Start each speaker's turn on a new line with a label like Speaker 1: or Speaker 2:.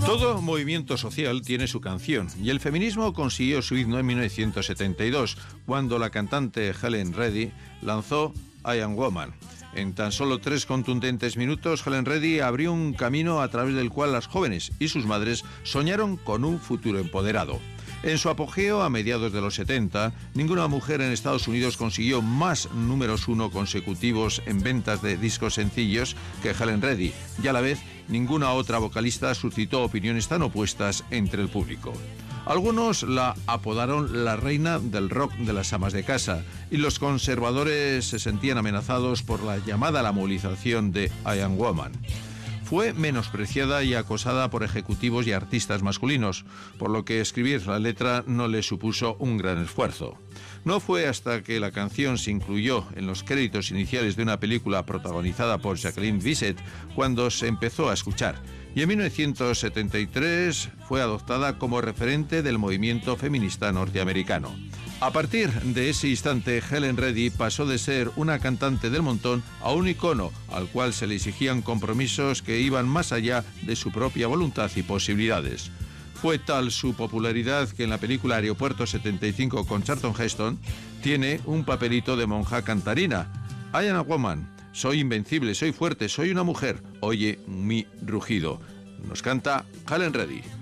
Speaker 1: Todo movimiento social tiene su canción, y el feminismo consiguió su himno en 1972, cuando la cantante Helen Reddy lanzó I Am Woman. En tan solo 3 contundentes minutos, Helen Reddy abrió un camino a través del cual las jóvenes y sus madres soñaron con un futuro empoderado. En su apogeo, a mediados de los 70, ninguna mujer en Estados Unidos consiguió más números 1 consecutivos en ventas de discos sencillos que Helen Reddy, y a la vez ninguna otra vocalista suscitó opiniones tan opuestas entre el público. Algunos la apodaron la reina del rock de las amas de casa, y los conservadores se sentían amenazados por la llamada a la movilización de I Am Woman. Fue menospreciada y acosada por ejecutivos y artistas masculinos, por lo que escribir la letra no le supuso un gran esfuerzo. No fue hasta que la canción se incluyó en los créditos iniciales de una película protagonizada por Jacqueline Bisset cuando se empezó a escuchar, y en 1973 fue adoptada como referente del movimiento feminista norteamericano. A partir de ese instante, Helen Reddy pasó de ser una cantante del montón a un icono al cual se le exigían compromisos que iban más allá de su propia voluntad y posibilidades. Fue tal su popularidad que en la película Aeropuerto 75 con Charlton Heston tiene un papelito de monja cantarina. I am a woman. Soy invencible, soy fuerte, soy una mujer. Oye mi rugido. Nos canta Helen Reddy.